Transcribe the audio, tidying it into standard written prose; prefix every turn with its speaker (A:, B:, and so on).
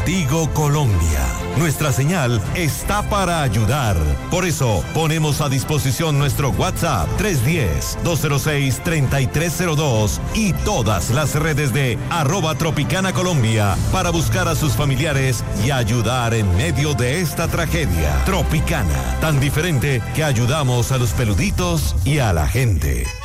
A: Tigo Colombia. Nuestra señal está para ayudar. Por eso, ponemos a disposición nuestro WhatsApp 310-206-3302 y todas las redes de @Tropicana Colombia para buscar a sus familiares y ayudar en medio de esta tragedia. Tropicana, tan diferente que ayudamos a los peluditos y a la gente.